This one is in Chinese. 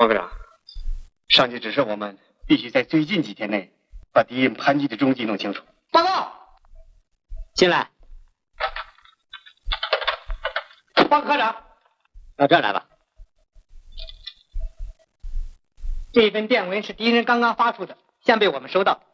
王科长，上级指示我们必须在最近几天内把敌人盘踞的踪迹弄清楚。 报告， 进来。 王科长， 到这儿来吧。 这份电文是敌人刚刚发出的，现被我们收到。